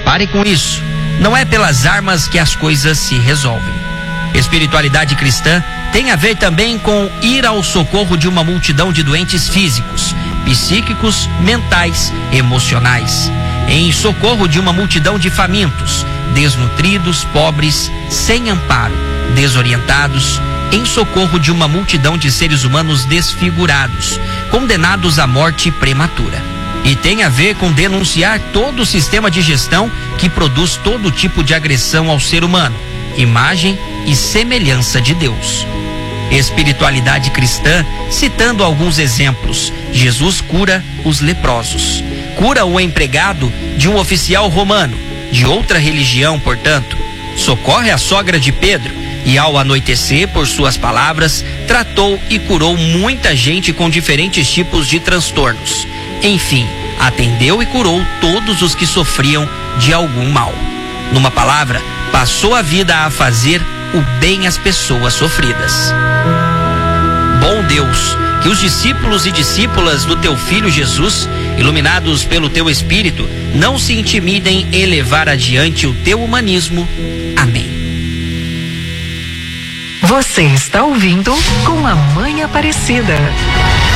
Pare com isso. Não é pelas armas que as coisas se resolvem. Espiritualidade cristã tem a ver também com ir ao socorro de uma multidão de doentes físicos, psíquicos, mentais, emocionais. Em socorro de uma multidão de famintos, desnutridos, pobres, sem amparo, desorientados. Em socorro de uma multidão de seres humanos desfigurados, condenados à morte prematura. E tem a ver com denunciar todo o sistema de gestão que produz todo tipo de agressão ao ser humano, imagem e semelhança de Deus. Espiritualidade cristã, citando alguns exemplos: Jesus cura os leprosos, cura o empregado de um oficial romano, de outra religião, portanto, socorre a sogra de Pedro e, ao anoitecer, por suas palavras, tratou e curou muita gente com diferentes tipos de transtornos. Enfim, atendeu e curou todos os que sofriam de algum mal. Numa palavra, passou a vida a fazer o bem às pessoas sofridas. Bom Deus, que os discípulos e discípulas do teu Filho Jesus, iluminados pelo teu Espírito, não se intimidem em levar adiante o teu humanismo. Amém. Você está ouvindo Com a Mãe Aparecida.